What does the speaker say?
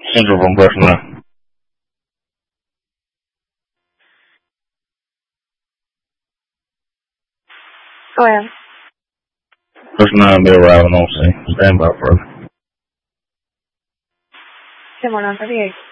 Central from personnel. Go ahead. Personnel will be arriving on scene. Stand by further. 10-1 on 38.